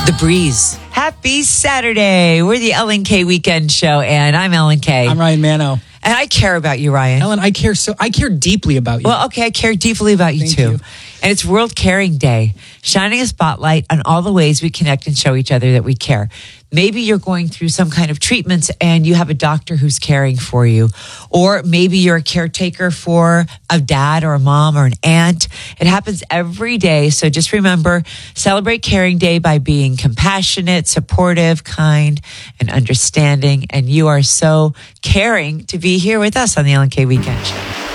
The Breeze. Happy Saturday. We're the Ellen K Weekend Show, and I'm Ellen K. I'm Ryan Mano. And I care about you, Ryan. Ellen, I care deeply about you. Well, okay, I care deeply about you Thank too. you. And it's World Caring Day, shining a spotlight on all the ways we connect and show each other that we care. Maybe you're going through some kind of treatments and you have a doctor who's caring for you. Or maybe you're a caretaker for a dad or a mom or an aunt. It happens every day. So just remember, celebrate Caring Day by being compassionate, supportive, kind, and understanding. And you are so caring to be here with us on the Ellen K Weekend Show.